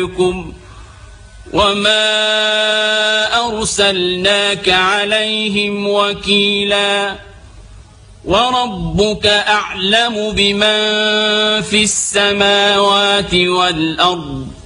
وما أرسلناك عليهم وكيلا وربك أعلم بمن في السماوات والأرض